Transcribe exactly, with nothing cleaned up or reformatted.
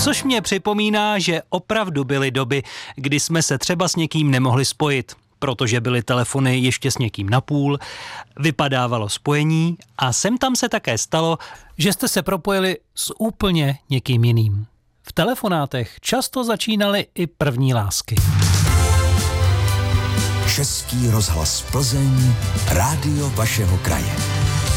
Což mě připomíná, že opravdu byly doby, kdy jsme se třeba s někým nemohli spojit, protože byly telefony ještě s někým napůl, vypadávalo spojení a sem tam se také stalo, že jste se propojili s úplně někým jiným. V telefonátech často začínaly i první lásky. Český rozhlas Plzeň, rádio vašeho kraje.